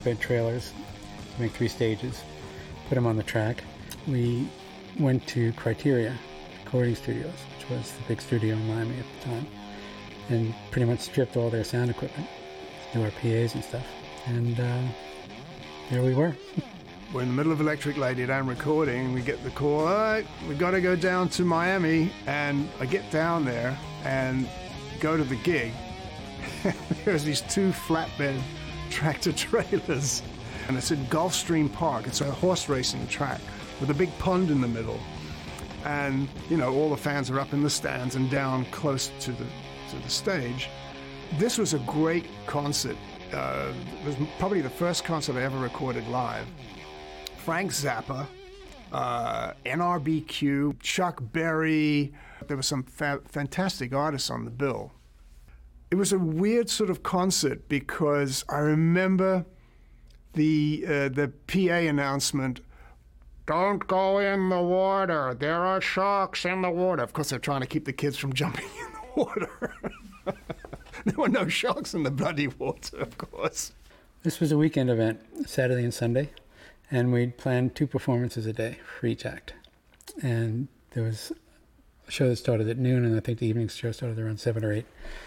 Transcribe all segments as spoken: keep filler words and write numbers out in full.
We had trailers, make three stages, put them on the track. We went to Criteria Recording Studios, which was the big studio in Miami at the time, and pretty much stripped all their sound equipment, do our P As and stuff. And uh, there we were. We're in the middle of Electric Ladyland recording, and we get the call, all right, we got to go down to Miami. And I get down there and go to the gig. There's these two flatbed tractor trailers, and it's at Gulfstream Park. It's a horse racing track with a big pond in the middle. And, you know, all the fans are up in the stands and down close to the, to the stage. This was a great concert. Uh, it was probably the first concert I ever recorded live. Frank Zappa, uh, N R B Q, Chuck Berry. There were some fa- fantastic artists on the bill. It was a weird sort of concert because I remember the uh, the P A announcement, "Don't go in the water, there are sharks in the water." Of course, they're trying to keep the kids from jumping in the water. There were no sharks in the bloody water, of course. This was a weekend event, Saturday and Sunday. And we'd planned two performances a day for each act. And there was a show that started at noon, and I think the evening show started around seven or eight.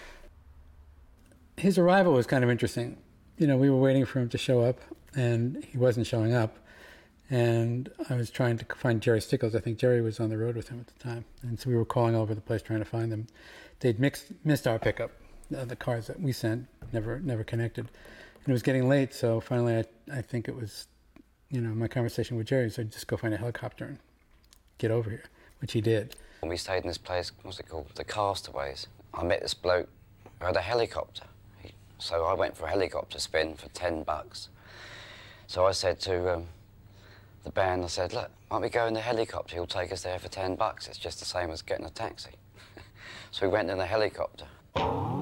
His arrival was kind of interesting. You know, we were waiting for him to show up, and he wasn't showing up. And I was trying to find Jerry Stickles. I think Jerry was on the road with him at the time. And so we were calling all over the place trying to find them. They'd mixed, missed our pickup. Uh, the cars that we sent never never connected. And it was getting late, so finally I, I think it was... you know, my conversation with Jerry said, just go find a helicopter and get over here, which he did. When we stayed in this place, what's it called? The Castaways. I met this bloke who had a helicopter. He, so I went for a helicopter spin for ten bucks. So I said to um, the band, I said, look, why don't we go in the helicopter? He'll take us there for ten bucks. It's just the same as getting a taxi. So we went in the helicopter.